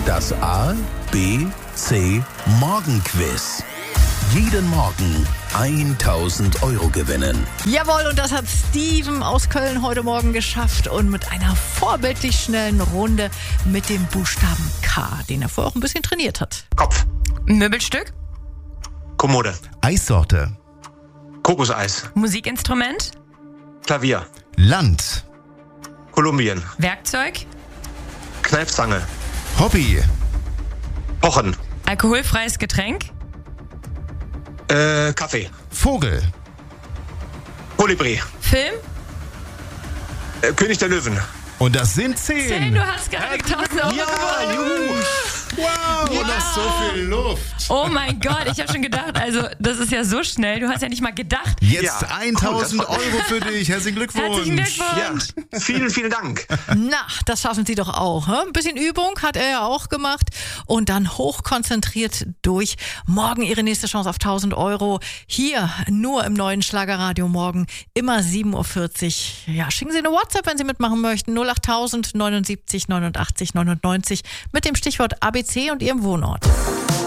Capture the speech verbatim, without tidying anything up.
Das A, B, C Morgenquiz. Jeden Morgen tausend Euro gewinnen. Jawohl, und das hat Steven aus Köln heute Morgen geschafft und mit einer vorbildlich schnellen Runde mit dem Buchstaben K, den er vorher auch ein bisschen trainiert hat. Kopf. Möbelstück, Kommode. Eissorte. Kokoseis. Musikinstrument, Klavier. Land. Kolumbien. Werkzeug, Kneifzange. Hobby. Pochen. alkoholfreies Getränk, Äh, Kaffee. Vogel. Kolibri. Film. Äh, König der Löwen. Und das sind zehn. Zehn, du hast gerade tausend Euro Ja, gewonnen. juhu. Wow, Ja. das ist so viel Luft. Oh mein Gott, ich habe schon gedacht, also das ist ja so schnell. Du hast ja nicht mal gedacht. Jetzt Ja, tausend cool, das Euro für dich. Herzlichen Glückwunsch. Herzlichen Glückwunsch. Ja, vielen, vielen Dank. Na, das schaffen Sie doch auch. Hä? Ein bisschen Übung hat er ja auch gemacht und dann hochkonzentriert durch. Morgen Ihre nächste Chance auf tausend Euro. Hier nur im neuen Schlagerradio morgen, immer sieben Uhr vierzig. Ja, schicken Sie eine WhatsApp, wenn Sie mitmachen möchten. null acht tausend neunundsiebzig neunundachtzig neunundneunzig mit dem Stichwort A B C und Ihrem Wohnort.